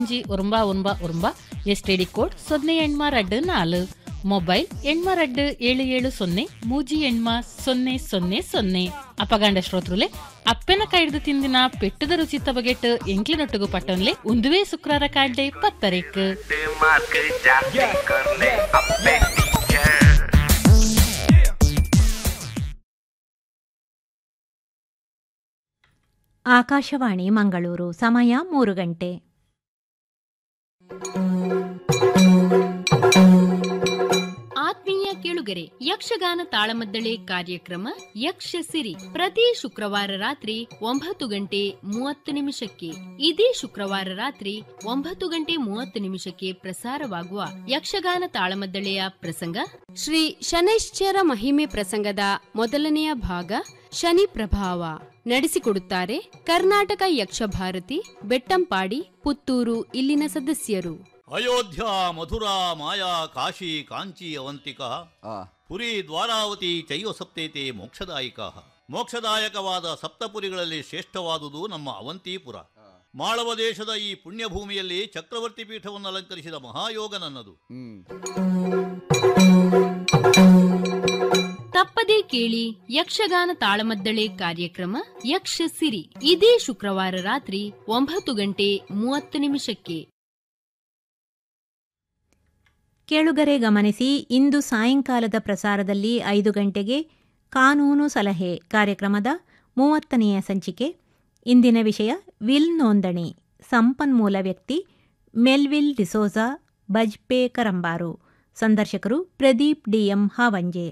ஒரும்பா ஒரும்பா ஒரும்பா STD code 0824 mobile 8270300000. ಅಪಗಾಂಡ ಶ್ರೋತೃಲೆ ಅಪ್ಪೆನ ಕೈಡ್ದು ತಿಂದಿನ ಪೆಟ್ಟದ ರುಚಿ ತಬಗೆಟ್ ಎಂಕ್ಲಿನೊಟ್ಟುಗು ಪಟ್ಟನ್ಲೆ ಉಂದುವೆ ಶುಕ್ರವಾರ ಕಾಡ್ಡೆ 10 ಆಕಾಶವಾಣಿ ಮಂಗಳೂರು. ಸಮಯ 3 ಗಂಟೆ. ಆತ್ಮೀಯ ಕೇಳುಗರೆ, ಯಕ್ಷಗಾನ ತಾಳಮದ್ದಳೆ ಕಾರ್ಯಕ್ರಮ ಯಕ್ಷ ಸಿರಿ ಪ್ರತಿ ಶುಕ್ರವಾರ ರಾತ್ರಿ 9:30 ಇದೇ ಶುಕ್ರವಾರ ರಾತ್ರಿ 9:30 ಪ್ರಸಾರವಾಗುವ ಯಕ್ಷಗಾನ ತಾಳಮದ್ದಳೆಯ ಪ್ರಸಂಗ ಶ್ರೀ ಶನೈಶ್ಚರ ಮಹಿಮೆ ಪ್ರಸಂಗದ ಮೊದಲನೆಯ ಭಾಗ ಶನಿ ಪ್ರಭಾವ. ನಡೆಸಿಕೊಡುತ್ತಾರೆ ಕರ್ನಾಟಕ ಯಕ್ಷಭಾರತಿ, ಬೆಟ್ಟಂಪಾಡಿ, ಪುತ್ತೂರು ಇಲ್ಲಿನ ಸದಸ್ಯರು. ಅಯೋಧ್ಯ, ಮಥುರಾ, ಮಾಯಾ, ಕಾಶಿ, ಕಾಂಚಿ, ಅವಂತಿಕ, ಪುರಿ, ದ್ವಾರಾವತಿ ಚೈವ ಸಪ್ತೇತೆ ಮೋಕ್ಷದಾಯಿಕ. ಮೋಕ್ಷದಾಯಕವಾದ ಸಪ್ತಪುರಿಗಳಲ್ಲಿ ಶ್ರೇಷ್ಠವಾದುದು ನಮ್ಮ ಅವಂತಿಪುರ. ಮಾಳವ ದೇಶದ ಈ ಪುಣ್ಯಭೂಮಿಯಲ್ಲಿ ಚಕ್ರವರ್ತಿ ಪೀಠವನ್ನು ಅಲಂಕರಿಸಿದ ಮಹಾಯೋಗ ನನ್ನದು. ತಪ್ಪದೇ ಕೇಳಿ ಯಕ್ಷಗಾನ ತಾಳಮದ್ದಳೆ ಕಾರ್ಯಕ್ರಮ ಯಕ್ಷ ಸಿರಿ ಇದೇ ಶುಕ್ರವಾರ ರಾತ್ರಿ 9:30. ಕೇಳುಗರೆ ಗಮನಿಸಿ, ಇಂದು ಸಾಯಂಕಾಲದ ಪ್ರಸಾರದಲ್ಲಿ 5 ಗಂಟೆಗೆ ಕಾನೂನು ಸಲಹೆ ಕಾರ್ಯಕ್ರಮದ 30ನೆಯ ಸಂಚಿಕೆ. ಇಂದಿನ ವಿಷಯ ವಿಲ್ ನೋಂದಣಿ. ಸಂಪನ್ಮೂಲ ವ್ಯಕ್ತಿ ಮೆಲ್ವಿಲ್ ಡಿಸೋಜಾ, ಬಜ್ಪೆ ಕರಂಬಾರು. ಸಂದರ್ಶಕರು ಪ್ರದೀಪ್ ಡಿಎಂ ಹಾವಂಜೆ.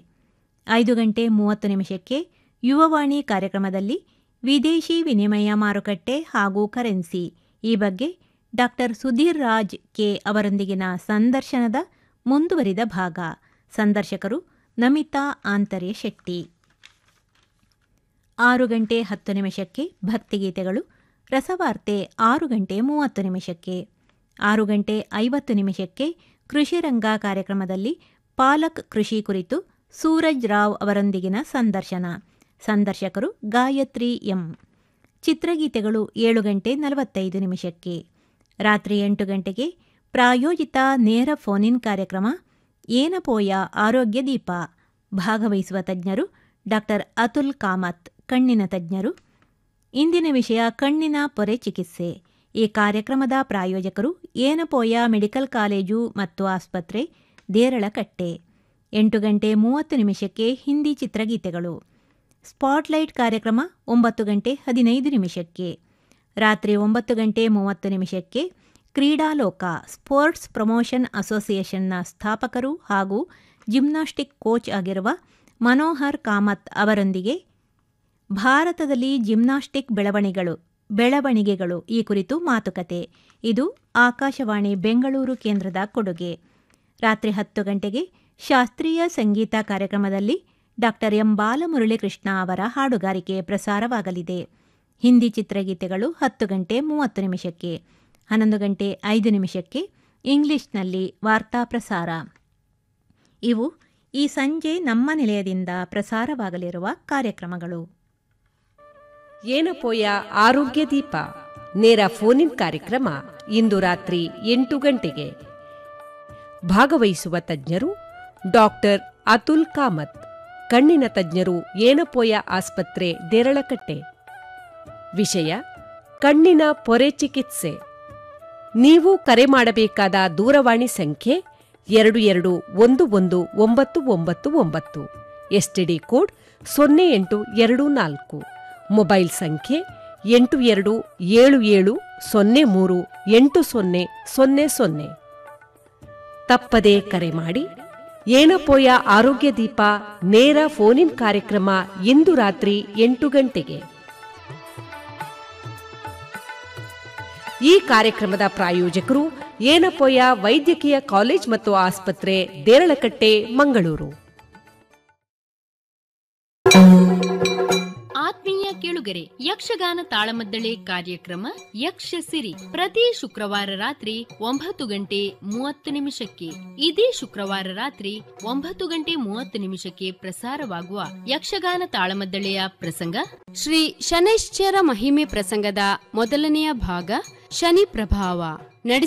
5:30 ಯುವವಾಣಿ ಕಾರ್ಯಕ್ರಮದಲ್ಲಿ ವಿದೇಶಿ ವಿನಿಮಯ ಮಾರುಕಟ್ಟೆ ಹಾಗೂ ಕರೆನ್ಸಿ ಈ ಬಗ್ಗೆ ಡಾ ಸುಧೀರ್ ರಾಜ್ ಕೆ ಅವರೊಂದಿಗಿನ ಸಂದರ್ಶನದ ಮುಂದುವರಿದ ಭಾಗ. ಸಂದರ್ಶಕರು ನಮಿತಾ ಆಂತರ್ಯ ಶೆಟ್ಟಿ. 6:10 ಭಕ್ತಿಗೀತೆಗಳು. ರಸವಾರ್ತೆ 6:30. 6:50 ಕೃಷಿರಂಗ ಕಾರ್ಯಕ್ರಮದಲ್ಲಿ ಪಾಲಕ್ ಕೃಷಿ ಕುರಿತು ಸೂರಜ್ ರಾವ್ ಅವರೊಂದಿಗಿನ ಸಂದರ್ಶನ. ಸಂದರ್ಶಕರು ಗಾಯತ್ರಿ ಎಂ. ಚಿತ್ರಗೀತೆಗಳು 7:45. ರಾತ್ರಿ 8 ಗಂಟೆಗೆ ಪ್ರಾಯೋಜಿತ ನೇರ ಫೋನ್ ಕಾರ್ಯಕ್ರಮ ಏನಪೋಯ ಆರೋಗ್ಯ ದೀಪ. ಭಾಗವಹಿಸುವ ತಜ್ಞರು ಡಾ ಅತುಲ್ ಕಾಮತ್, ಕಣ್ಣಿನ ತಜ್ಞರು. ಇಂದಿನ ವಿಷಯ ಕಣ್ಣಿನ ಪೊರೆ ಚಿಕಿತ್ಸೆ. ಈ ಕಾರ್ಯಕ್ರಮದ ಪ್ರಾಯೋಜಕರು ಏನಪೋಯ ಮೆಡಿಕಲ್ ಕಾಲೇಜು ಮತ್ತು ಆಸ್ಪತ್ರೆ, ದೇರಳಕಟ್ಟೆ. 8:30 ಹಿಂದಿ ಚಿತ್ರಗೀತೆಗಳು. ಸ್ಪಾಟ್ಲೈಟ್ ಕಾರ್ಯಕ್ರಮ 9:15. ರಾತ್ರಿ 9:30 ಕ್ರೀಡಾಲೋಕ. ಸ್ಪೋರ್ಟ್ಸ್ ಪ್ರಮೋಷನ್ ಅಸೋಸಿಯೇಷನ್ನ ಸ್ಥಾಪಕರು ಹಾಗೂ ಜಿಮ್ನಾಸ್ಟಿಕ್ ಕೋಚ್ ಆಗಿರುವ ಮನೋಹರ್ ಕಾಮತ್ ಅವರೊಂದಿಗೆ ಭಾರತದಲ್ಲಿ ಜಿಮ್ನಾಸ್ಟಿಕ್ ಬೆಳವಣಿಗೆಗಳು ಈ ಕುರಿತು ಮಾತುಕತೆ. ಇದು ಆಕಾಶವಾಣಿ ಬೆಂಗಳೂರು ಕೇಂದ್ರದ ಕೊಡುಗೆ. ರಾತ್ರಿ 10 ಗಂಟೆಗೆ ಶಾಸ್ತ್ರೀಯ ಸಂಗೀತ ಕಾರ್ಯಕ್ರಮದಲ್ಲಿ ಡಾ ಎಂ ಬಾಲಮುರಳಿಕೃಷ್ಣ ಅವರ ಹಾಡುಗಾರಿಕೆ ಪ್ರಸಾರವಾಗಲಿದೆ. ಹಿಂದಿ ಚಿತ್ರಗೀತೆಗಳು 10:30. 11:05 ಇಂಗ್ಲಿಷ್ನಲ್ಲಿ ವಾರ್ತಾ ಪ್ರಸಾರ. ಇವು ಈ ಸಂಜೆ ನಮ್ಮ ನಿಲಯದಿಂದ ಪ್ರಸಾರವಾಗಲಿರುವ ಕಾರ್ಯಕ್ರಮಗಳು. ಏನಪೋಯ ಆರೋಗ್ಯ ದೀಪ ನೇರ ಫೋನ್ ಕಾರ್ಯಕ್ರಮ ಇಂದು ರಾತ್ರಿ 8 ಗಂಟೆಗೆ. ಭಾಗವಹಿಸುವ ತಜ್ಞರು ಡಾಕ್ಟರ್ ಅತುಲ್ ಕಾಮತ್, ಕಣ್ಣಿನ ತಜ್ಞರು, ಏನಪೋಯ ಆಸ್ಪತ್ರೆ, ದೇರಳಕಟ್ಟೆ. ವಿಷಯ ಕಣ್ಣಿನ ಪೊರೆ ಚಿಕಿತ್ಸೆ. ನೀವು ಕರೆ ಮಾಡಬೇಕಾದ ದೂರವಾಣಿ ಸಂಖ್ಯೆ 22119999, ಎಸ್ಟಿಡಿ ಕೋಡ್ 0824, ಮೊಬೈಲ್ ಸಂಖ್ಯೆ 8277038000. ತಪ್ಪದೇ ಕರೆ ಮಾಡಿ. ಏನಪೋಯ ಆರೋಗ್ಯ ದೀಪ ನೇರ ಫೋನ್ ಕಾರ್ಯಕ್ರಮ ಇಂದು ರಾತ್ರಿ 8 ಗಂಟೆಗೆ. ಈ ಕಾರ್ಯಕ್ರಮದ ಪ್ರಾಯೋಜಕರು ಏನಪೋಯ ವೈದ್ಯಕೀಯ ಕಾಲೇಜ್ ಮತ್ತು ಆಸ್ಪತ್ರೆ, ದೇರಳಕಟ್ಟೆ, ಮಂಗಳೂರು. ಆತ್ಮೀಯ ಕೇಳುಗರೆ, ಯಕ್ಷಗಾನ ತಾಳಮದ್ದಳೆ ಕಾರ್ಯಕ್ರಮ ಯಕ್ಷ ಸಿರಿ ಪ್ರತಿ ಶುಕ್ರವಾರ ರಾತ್ರಿ 9:30 ಇದೇ ಶುಕ್ರವಾರ ರಾತ್ರಿ 9:30 ಪ್ರಸಾರವಾಗುವ ಯಕ್ಷಗಾನ ತಾಳಮದ್ದಳೆಯ ಪ್ರಸಂಗ ಶ್ರೀ ಶನೈಶ್ಚರ ಮಹಿಮೆ ಪ್ರಸಂಗದ ಮೊದಲನೆಯ ಭಾಗ ಶನಿ ಪ್ರಭಾವ.